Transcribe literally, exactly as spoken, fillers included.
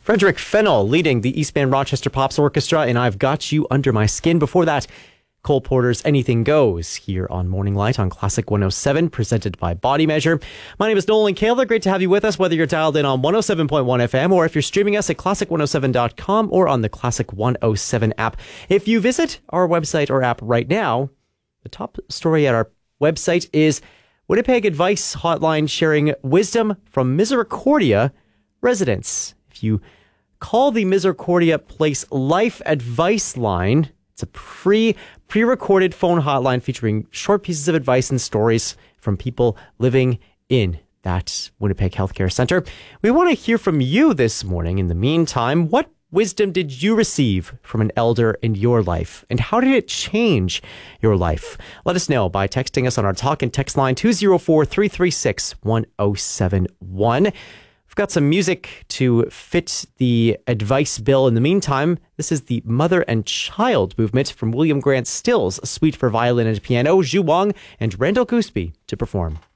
Frederick Fennell leading the Eastman Rochester Pops Orchestra, and I've Got You Under My Skin. Before that, Cole Porter's Anything Goes here on Morning Light on Classic one oh seven, presented by Body Measure. My name is Nolan Kaler. Great to have you with us, whether you're dialed in on one oh seven point one F M or if you're streaming us at classic one oh seven dot com or on the Classic one oh seven app. If you visit our website or app right now, the top story at our website is Winnipeg Advice Hotline sharing wisdom from Misericordia residents. If you call the Misericordia Place Life Advice Line, it's a pre, pre-recorded phone hotline featuring short pieces of advice and stories from people living in that Winnipeg Healthcare Centre. We want to hear from you this morning. In the meantime, what wisdom did you receive from an elder in your life? And how did it change your life? Let us know by texting us on our talk and text line two oh four, three three six, one oh seven one. We've got some music to fit the advice bill. In the meantime, this is the Mother and Child movement from William Grant Stills, a suite for violin and piano, Zhu Wang and Randall Gooseby to perform.